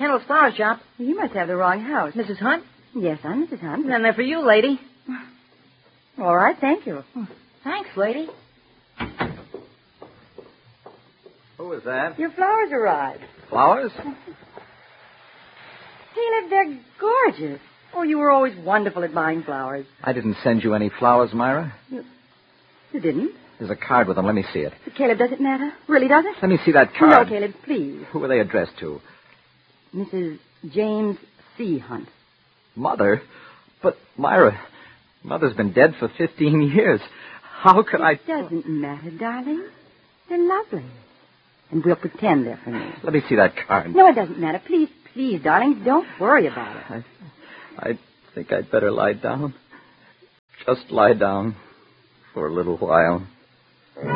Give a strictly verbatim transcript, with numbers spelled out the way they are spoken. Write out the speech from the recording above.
Kendall's flower shop. You must have the wrong house. Missus Hunt? Yes, I'm Missus Hunt. Then they're for you, lady. All right, thank you. Thanks, lady. Who was that? Your flowers arrived. Flowers? Caleb, they're gorgeous. Oh, you were always wonderful at buying flowers. I didn't send you any flowers, Myra. You, you didn't? There's a card with them. Let me see it. Caleb, does it matter? Really, does it? Let me see that card. No, Caleb, please. Who are they addressed to? Missus James C. Hunt. Mother? But, Myra, Mother's been dead for fifteen years. How could it I... It doesn't matter, darling. They're lovely. And we'll pretend they're for me. Let me see that card. No, it doesn't matter. Please, please, darling, don't worry about it. I, I think I'd better lie down. Just lie down for a little while.